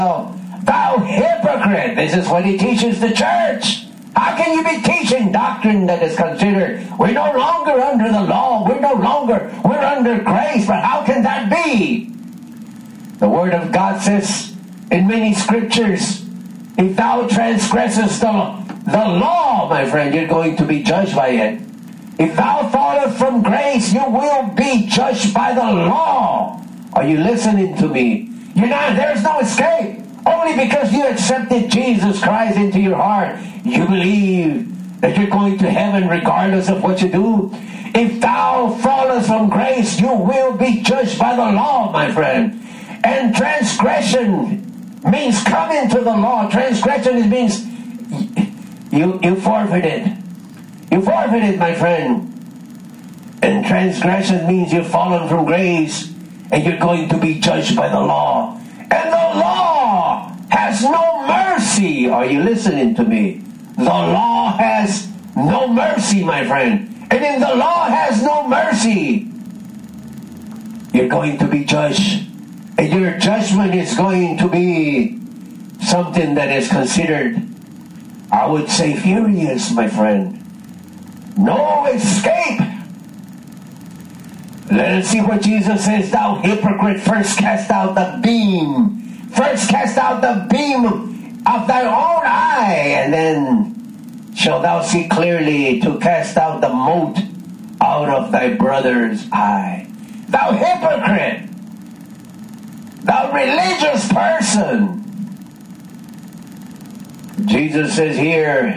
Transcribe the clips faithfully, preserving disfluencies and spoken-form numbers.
Thou hypocrite! This is what he teaches the church. How can you be teaching doctrine that is considered, we're no longer under the law, we're no longer, we're under grace, but how can that be? The Word of God says in many scriptures, if thou transgressest the, the law, my friend, you're going to be judged by it. If thou fallest from grace, you will be judged by the law. Are you listening to me? You're not, there's no escape. Only because you accepted Jesus Christ into your heart, you believe that you're going to heaven regardless of what you do. If thou fallest from grace, you will be judged by the law, my friend. And transgression means coming to the law. Transgression means you, you forfeited. You forfeited, my friend. And transgression means you've fallen from grace and you're going to be judged by the law. And the law has no mercy. Are you listening to me? The law has no mercy, my friend. And if the law has no mercy, you're going to be judged. And your judgment is going to be something that is considered, I would say, furious, my friend. No escape. Let us see what Jesus says. Thou hypocrite, first cast out the beam. First cast out the beam of thy own eye, and then shalt thou see clearly to cast out the mote out of thy brother's eye. Thou hypocrite! Thou religious person! Jesus says here,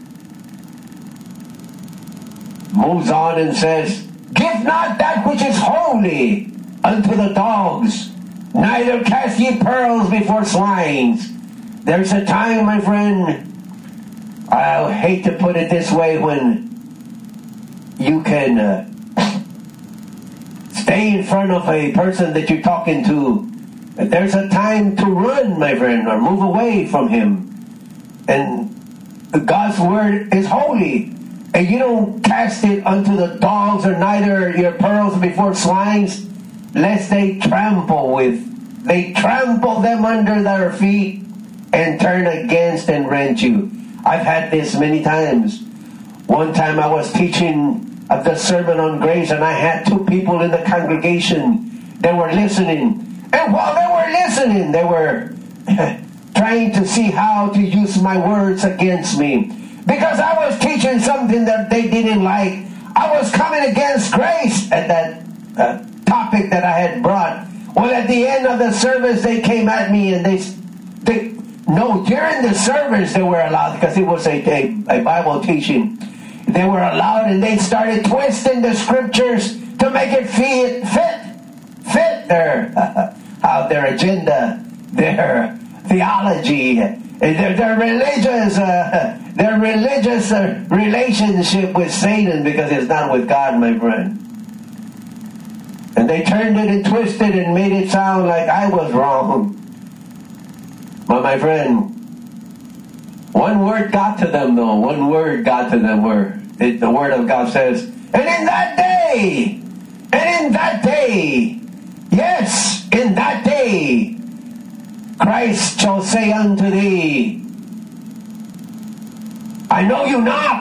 moves on and says, give not that which is holy unto the dogs, neither cast ye pearls before swines. There's a time, my friend, I hate to put it this way, when you can uh, stay in front of a person that you're talking to. There's a time to run, my friend, or move away from him. And God's word is holy. And you don't cast it unto the dogs, or neither your pearls before swines, lest they trample with, they trample them under their feet and turn against and rent you. I've had this many times. One time I was teaching of the Sermon on Grace, and I had two people in the congregation that were listening. And while they were listening, they were trying to see how to use my words against me. Because I was teaching something that they didn't like. I was coming against grace at that uh, topic that I had brought. Well, at the end of the service, they came at me and they, they no, during the service they were allowed, because it was a, a, a Bible teaching. They were allowed, and they started twisting the scriptures to make it fit, fit, fit their, uh, how their agenda, their theology, their, their religious, uh, their religious uh, relationship with Satan, because it's not with God, my friend. And they turned it and twisted and made it sound like I was wrong. But my friend, one word got to them, though. One word got to them, where it, the Word of God says, and in that day, and in that day, yes, in that day, Christ shall say unto thee, I know you not.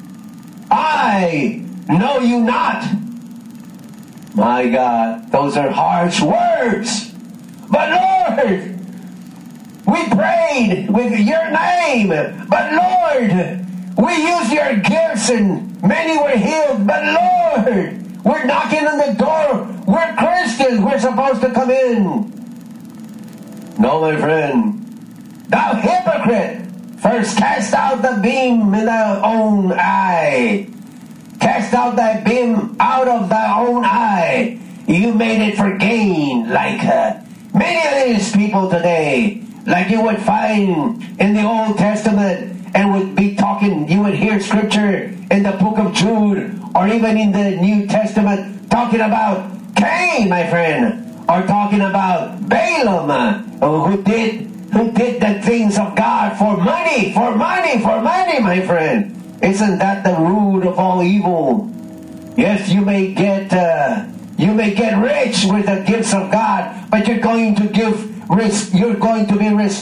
I know you not. My God, those are harsh words. But Lord, we prayed with your name. But Lord, we used your gifts and many were healed. But Lord, we're knocking on the door. We're Christians. We're supposed to come in. No, my friend. Thou hypocrite, first cast out the beam in thy own eye. Cast out thy beam out of thy own eye. You made it for gain, like uh, many of these people today, like you would find in the Old Testament, and would be talking, you would hear scripture in the book of Jude, or even in the New Testament, talking about Cain, my friend, or talking about Balaam, uh, who did who did the things of God for money, for money, for money, my friend. Isn't that the root of all evil? Yes, you may get uh, You may get rich with the gifts of God, but you're going to give. You're going to be